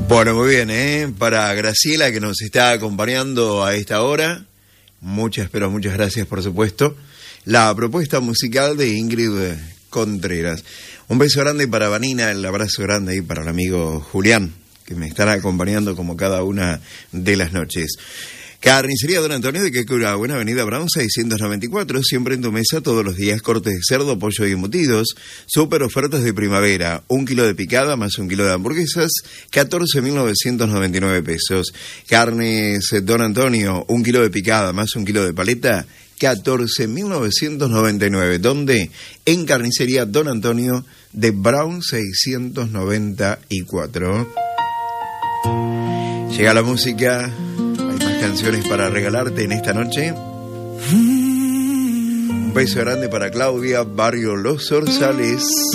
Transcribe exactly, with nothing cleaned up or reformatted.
Bueno, muy bien, ¿eh? Para Graciela, que nos está acompañando a esta hora, muchas, pero muchas gracias, por supuesto. La propuesta musical de Ingrid Contreras. Un beso grande para Vanina, el abrazo grande ahí para el amigo Julián, que me estará acompañando como cada una de las noches. Carnicería Don Antonio de Quecuragüen, Avenida Brown seiscientos noventa y cuatro, siempre en tu mesa todos los días, cortes de cerdo, pollo y embutidos, super ofertas de primavera, un kilo de picada más un kilo de hamburguesas, catorce mil novecientos noventa y nueve pesos. Carnes Don Antonio, un kilo de picada más un kilo de paleta, catorce mil novecientos noventa y nueve. ¿Dónde? En Carnicería Don Antonio de Brown seiscientos noventa y cuatro. Llega la música. Canciones para regalarte en esta noche. Un beso grande para Claudia, Barrio Los Orzales.